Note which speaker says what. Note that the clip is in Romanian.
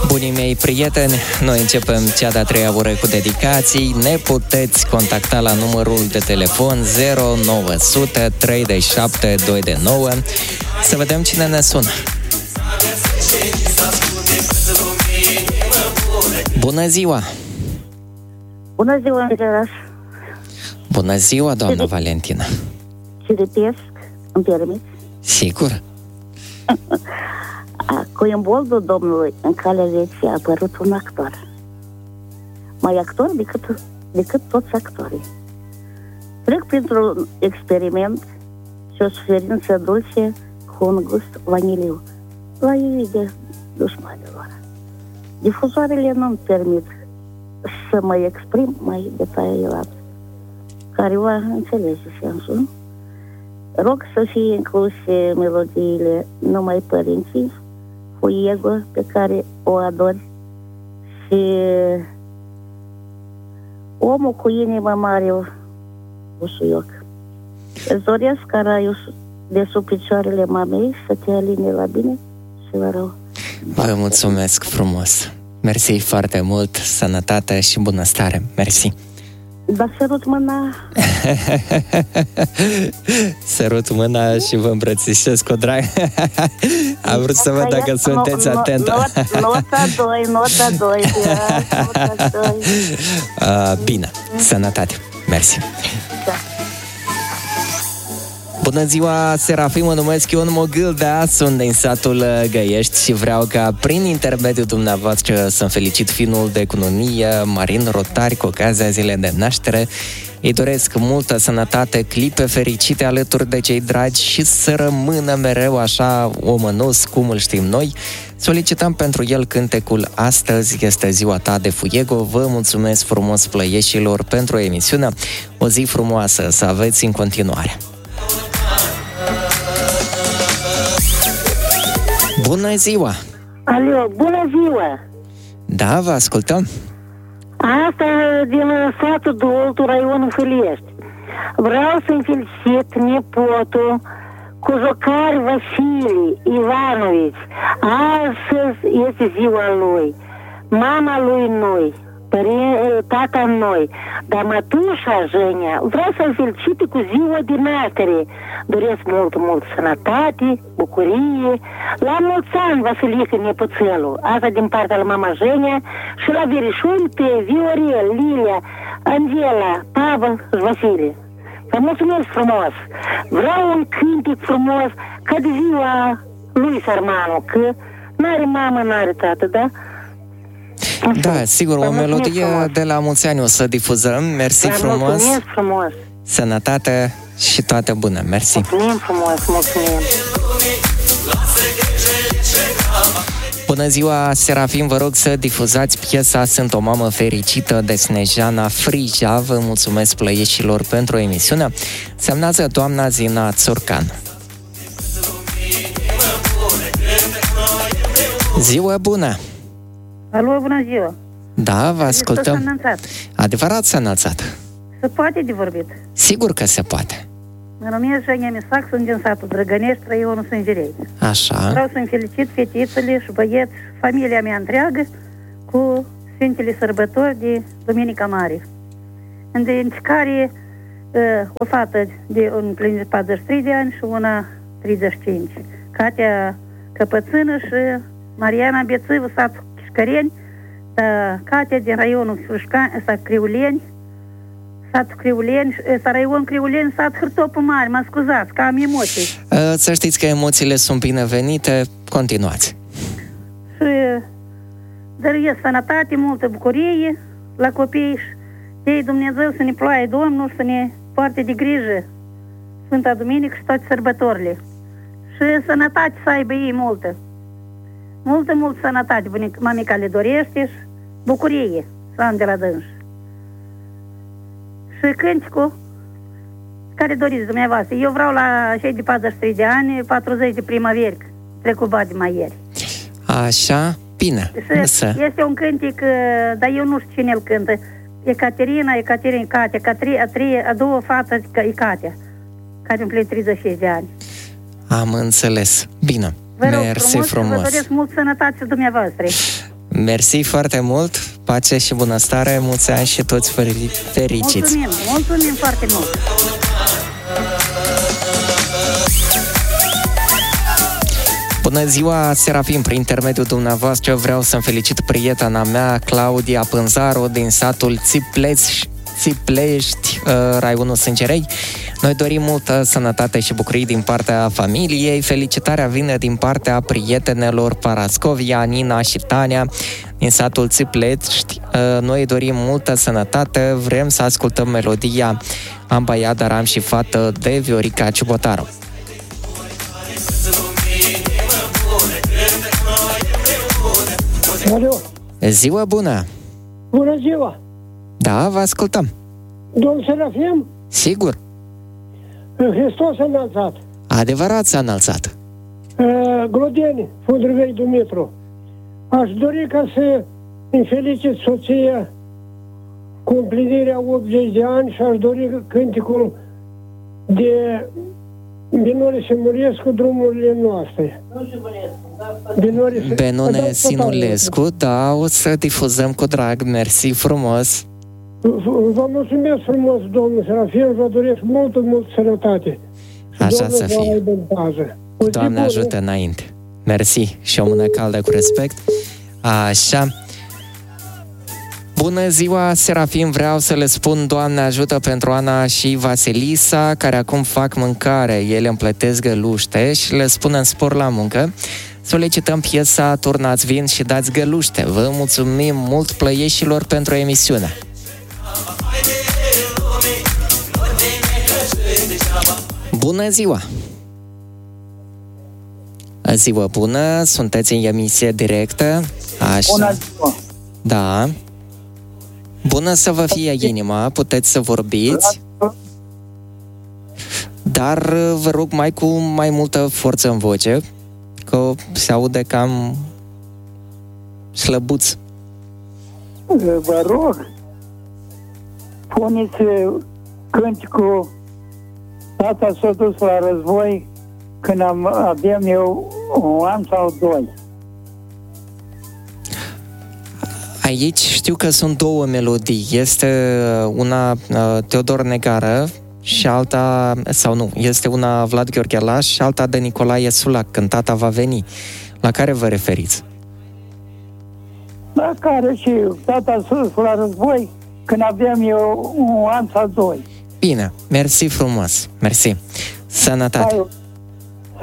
Speaker 1: Bunii mei prieteni, noi începem cea de-a treia oră cu dedicații. Ne puteți contacta la numărul de telefon 0900 37 229. Să vedem cine ne sună. Bună ziua!
Speaker 2: Bună ziua, Andreas!
Speaker 1: Bună ziua, doamna Valentina!
Speaker 2: Ciripesc, îmi permiți?
Speaker 1: Sigur!
Speaker 2: Cu imboldul Domnului în calea vieții a apărut un actor. Mai actor decât toți actorii. Trec printr-un experiment și o suferință dulce cu un gust vaniliu. La invidia dușmanilor. Difuzoarele nu-mi permit să mă exprim mai detaliat. Careva înțelege sensul. Rog să fie incluse melodiile numai părinții cu ego pe care o adori și omul cu inima mare usuioc. Îți doresc ca raiul de sub picioarele mamei să te aline la bine și la rău.
Speaker 1: Vă mulțumesc frumos! Mersi foarte mult, sănătate și bunăstare! Mersi!
Speaker 2: Dar sărut mâna.
Speaker 1: Sărut mâna și vă îmbrățișez cu drag. Am vrut să văd dacă sunteți atentă.
Speaker 2: Nota 2.
Speaker 1: Bine, sănătate. Mersi.
Speaker 2: Da.
Speaker 1: Bună ziua, Serafim, mă numesc Ion Mogâldea, sunt din satul Găiești și vreau ca prin intermediul dumneavoastră să-mi felicit finul de cununie, Marin Rotari, cu ocazia zilei de naștere. Îi doresc multă sănătate, clipe fericite alături de cei dragi și să rămână mereu așa omănos cum îl știm noi. Solicităm pentru el cântecul Astăzi este ziua ta de Fuego. Vă mulțumesc frumos, plăieșilor, pentru emisiunea. O zi frumoasă să aveți în continuare. Bună ziua!
Speaker 2: Alo, bună ziua!
Speaker 1: Da, vă ascultăm.
Speaker 2: Asta din satul Doltu, raionul Făliești. Vreau să-i felicit nepotul Cojocari Vasili Ivanovici. Astăzi este ziua lui. Mama lui noi, tata noi. Dar mătușa Jenia, vreau să-l felicite cu ziua de naștere. Doresc mult sănătate, bucurie. La mulți ani, Vasilică nepoțelul. Asta din partea lui mama Jenia. Și la verișuni pe Viorel, Lilia, Angela, Pavel și Vasile. Vă mulțumesc frumos. Vreau un cântec frumos ca de ziua lui Sarmanu, că n-are mamă, n-are tată, da?
Speaker 1: Da, sigur, o melodie de la mulți ani o să difuzăm. Mersi frumos.
Speaker 2: Mulțumesc frumos.
Speaker 1: Sănătate și toate bune. Mersi.
Speaker 2: Mulțumim frumos, mulțumim.
Speaker 1: Bună ziua, Serafim, vă rog să difuzați piesa Sunt o mamă fericită de Snejana Frija. Vă mulțumesc plăieșilor pentru emisiunea. Semnează doamna Zina Țurcan. Ziua bună!
Speaker 2: Alo, bună ziua!
Speaker 1: Da, vă ascultăm. Adevărat s-a înălțat.
Speaker 2: Se poate de vorbit?
Speaker 1: Sigur că se poate.
Speaker 2: Mă numesc Jania Misac, sunt din satul Drăgănești, raionul Sângerei.
Speaker 1: Așa.
Speaker 2: Vreau să-mi felicit fetițele și băieți, familia mea întreagă, cu Sfintele Sărbători de Duminica Mare. În care o fată de împlinit 43 de ani și una 35. Katia Căpățână și Mariana Bețivă, satul Chișcăreni, Katia din raionul Criuleni, satul Criuleni, raion Criuleni, sat Hârtopul Mare, mă scuzați, că am emoții.
Speaker 1: Să știți că emoțiile sunt binevenite, continuați.
Speaker 2: Și dăruiesc sănătate, multă bucurie la copii și ei Dumnezeu să ne ploaie Domnul, să ne poarte de grijă Sfânta Duminică și toate sărbătorile. Și sănătate să aibă ei multă. Multă sănătate, mamica le dorește și bucurie să am de la dâns. Și cânticul care doriți dumneavoastră. Eu vreau la cei de 43 de ani, 40 de primăveri, trecut de mai ieri.
Speaker 1: Așa, bine.
Speaker 2: Este un cântic, dar eu nu știu cine îl cântă. Ecaterina, Katia, a doua fată, e Katia, care îmi 36 de ani.
Speaker 1: Am înțeles. Bine.
Speaker 2: Vă rog
Speaker 1: Mersi frumos.
Speaker 2: Vă doresc mult sănătate dumneavoastră.
Speaker 1: Mersi foarte mult, pace și bunăstare, mulți ani și toți fericiți.
Speaker 2: Mulțumim foarte mult.
Speaker 1: Bună ziua, Serafim, prin intermediul dumneavoastră vreau să-mi felicit prietena mea, Claudia Pânzaru, din satul Țiplești, raionul Sângerei. Noi dorim multă sănătate și bucurii din partea familiei. Felicitarea vine din partea prietenelor Parascovia, Nina și Tania din satul Țiplești. Noi dorim multă sănătate. Vrem să ascultăm melodia Am băiat, dar am și fată de Viorica Ciubotaru.
Speaker 3: Alo.
Speaker 1: Ziua bună!
Speaker 3: Bună ziua!
Speaker 1: Da, vă ascultăm.
Speaker 3: Domnul Serafim?
Speaker 1: Sigur.
Speaker 3: Hristos a înălțat.
Speaker 1: Adevărat s-a înălțat.
Speaker 3: Glodeni, Fundrivei Dumitru. Aș dori ca să îmi felicit soția cu împlinirea 80 de ani și aș dori cânticul de Benone Simulescu, Drumurile noastre.
Speaker 1: Benone Sinulescu, da, o să difuzăm cu drag, mersi frumos.
Speaker 3: Vă mulțumesc frumos, domnul Serafim, vă doresc multă sănătate.
Speaker 1: Așa să fie. Doamne ajută înainte. Mersi și o mână caldă cu respect. Așa. Bună ziua, Serafim, vreau să le spun Doamne ajută pentru Ana și Vasilisa, care acum fac mâncare. Ele îmi plătesc găluște și le spun în spor la muncă. Solicităm piesa Turnați vin și dați găluște. Vă mulțumim mult, plăieșilor, pentru emisiune. Bună ziua! Ziua bună, sunteți în emisie directă. Așa.
Speaker 3: Bună ziua!
Speaker 1: Da. Bună să vă fie inima, puteți să vorbiți. Dar vă rog cu mai multă forță în voce, că se aude cam slăbuț.
Speaker 3: Vă rog, puneți cânticul Tata s-a dus la război când aveam eu un an sau doi.
Speaker 1: Aici știu că sunt două melodii. Este una Teodor Negară și alta, sau nu, este una Vlad Gheorghelaș și alta de Nicolae Sulac, Când tata va veni. La care vă referiți?
Speaker 3: La care și Tata s-a dus la război când aveam eu un an sau doi.
Speaker 1: Bine, mersi frumos, mersi. Sănătate.
Speaker 3: Hai.